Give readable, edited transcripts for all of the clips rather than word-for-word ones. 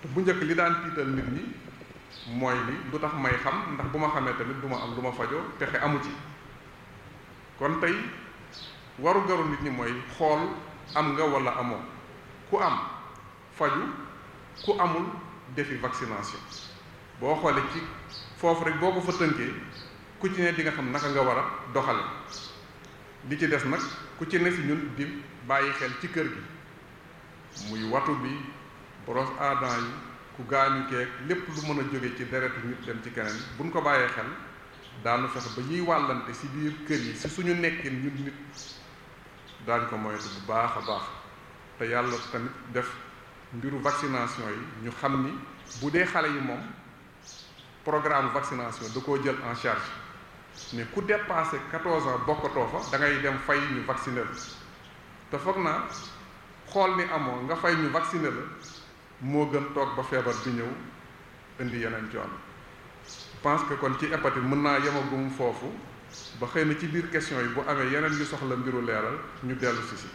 bu njëkk li daan tiital nit ñi mooy li lu tax may xam ndax bu ma xamee tamit du ma am lu ma fajoo pexe amu ci. kon tey waru garu nit ñi mooy xool am nga wala amoo, ku am faju, ku amul defi vaccination. boo xoolee ci foofu rek boo ko fa tënkee ku ci ne di nga xam naka nga war a doxale. li ci des nag ku ci ne si ñun di bàyyi xel ci kër gi muy watu bi, brosse à dents yi, ku gaañu keek lépp lu mën a jóge ci deretu nit dem ci keneen buñ ko bàyyee xel daanu fexe ba ñuy wàllante si biir kër yi si suñu nekkin ñun nit daañ ko moytu bu baax a baax. te yàlla tamit def mbiru vaccination yi ñu xam ni bu dee xale yi moom programme vaccination da koo jël en charge mais ku dépassé 14 ans bokkatoo fa da ngay dem fay ñu vacciner la. te foog naa xool ni amoo nga fay ñu vacciner la moo gën toog ba feebar bi ñëw indi yeneen coono. je pense que kon ci hépatite mën naa yemagum foofu ba xëy na ci biir question yi bu amee yeneen yu soxla mbiru leeral ñu dellu si.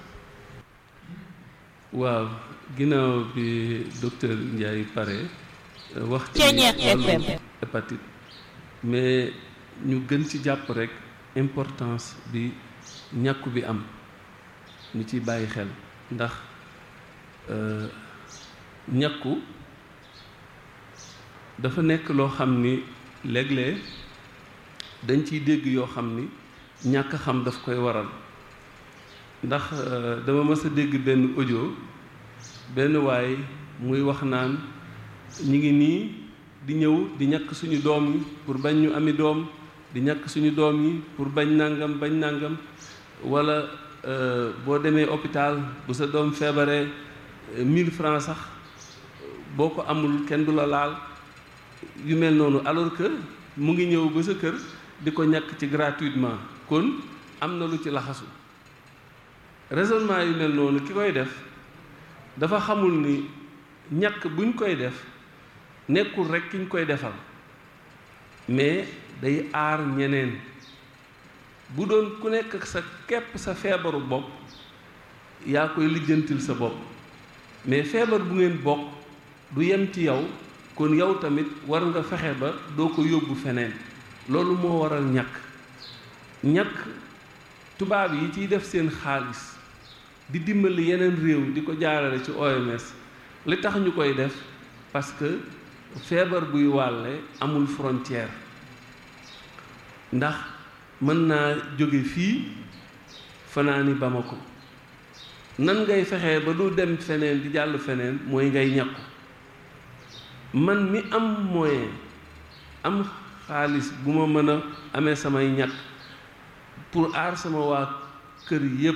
waaw ginnaaw bi docteur Ndiaye pare wax ci wàllu hépatite mais ñu gën ci jàpp rek importance bi ñàkku bi am ñu ciy bàyyi xel ndax ñàkku dafa nekk loo xam ni léeg-léeg dañ ciy dégg yoo xam ni ñàkk xam daf koy waral. ndax dama mës a dégg benn audio benn waay muy wax naan ñi ngi nii di ñëw di ñàkk suñu doom yi pour bañ ñu ami doom, di ñàkk suñu doom yi pour bañ nangam wala boo demee hôpital bu sa doom feebaree 1000 francs sax boo ko amul kenn du la laal yu mel noonu, alors que mu ngi ñëw ba sa kër di ko ñàkk ci gratuitement. kon am na lu ci laxasu. raisonnement yu mel noonu ki koy def dafa xamul ni ñàkk buñ koy def nekkul rek ki ñu koy defal mais day aar ñeneen. bu doon ku nekk sa képp sa feebaru bopp yaa koy lijjantil sa bopp mais feebar bu ngeen bokk du yem ci yow, kon yow tamit war nga fexe ba doo ko yóbbu feneen. loolu moo waral ñàkk tubaab yi ciy def seen xaalis di dimbali yeneen réew di ko jaarale ci OMS li tax ñu koy def parce que feebar buy wàlle amul frontière. ndax mën naa jóge fii fanaani Bamako, nan ngay fexee ba du dem feneen di jàll feneen mooy ngay ñàkku. man mi am moyen am xaalis bu ma mën a amee samay ñàkk pour aar sama waa kër yépp,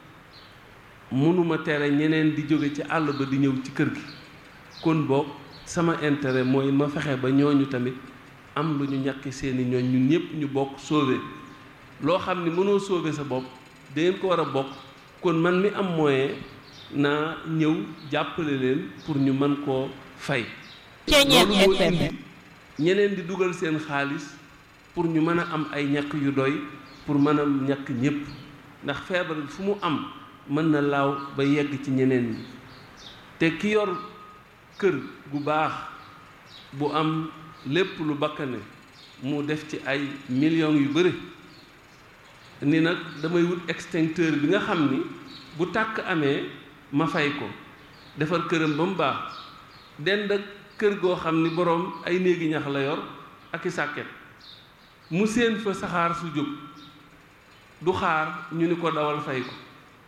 mënuma tere ñeneen di jóge ci àll ba di ñëw ci kër gi. kon boog sama intérêt mooy ma fexe ba ñooñu tamit am lu ñu ñàkki seeni ñooñ, ñun ñëpp ñu bokk sauver. loo xam ni mënoo sauver sa bopp dangeen ko war a bokk. kon man mi am moyen naa ñëw jàppale leen pour ñu mën koo fay. loolu moo indi ñeneen di dugal seen xaalis pour ñu mën a am ay ñàkk yu doy pour mën a ñàkk ñëpp. ndax feebar fu mu am mën na laaw ba yegg ci ñeneen ñi. te ki yor kër gu baax bu am lépp lu bakkane mu def ci ay millions yu bëri ni nag damay wut extincteur bi nga xam ni bu tàkk amee ma fay ko defar këram ba mu baax dend ak kër goo xam ni boroom ay néegi ñax la yor ak i sàkket mu séen fa saxaar su jóg du xaar ñu ni ko dawal fay ko.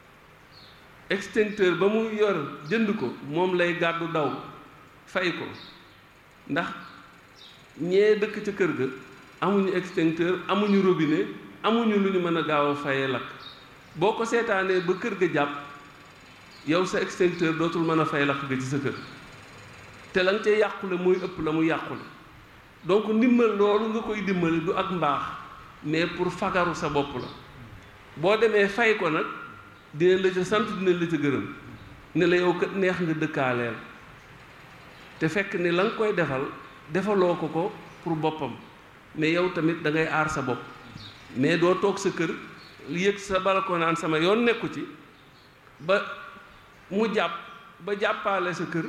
extincteur ba mu yor jënd ko moom lay gàddu daw fay ko ndax ñee dëkk ca kër ga amuñu extincteur, amuñu robinet, amuñu lu ñu mën a gaaw a fayee lakk. boo ko seetaanee ba kër ga jàpp yow sa extincteur dootul mën a fay lakk ga ci sa kër te la nga cay yàqule mooy ëpp la mu yàqule. donc ndimbal loolu nga koy dimbali du ak mbaax mais pour fagaru sa bopp la. boo demee fay ko nag dina la ca sant, dina la ca gërëm ne la yow kat neex nga dëkkaaleel. te fekk ni la nga koy defaloo ko pour boppam mais yow tamit da ngay aar sa bopp. mais doo toog sa kër yëg sa balcon naan sama yoon nekku ci ba mu jàpp ba jàppaale sa kër